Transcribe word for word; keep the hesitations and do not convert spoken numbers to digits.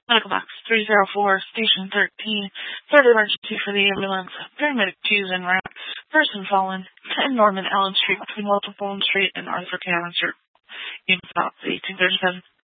Medical box three zero four, station thirteen. Third emergency for the ambulance. Paramedic two's en route. Person fallen. ten Norman Allen Street between Walter Fulham Street and Arthur Cannon Street. Unit stop eighteen thirty-seven.